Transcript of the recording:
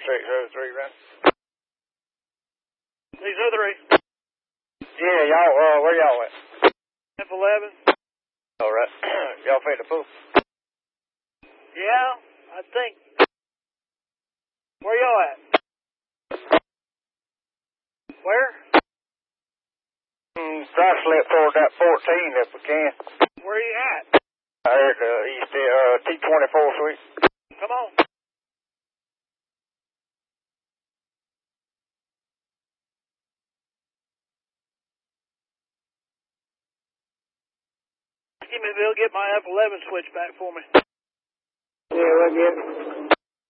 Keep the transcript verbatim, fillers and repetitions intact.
six oh three, man. six oh three. Yeah, y'all, uh, where y'all at? F eleven. All right. Y'all fed the pool? Yeah, I think. Where y'all at? Where? Mm, try to slip toward that fourteen if we can. Where you at? I heard the east, uh, T twenty-four suite. Come on. Give me, Bill, get my F eleven switch back for me. Yeah, we'll get it.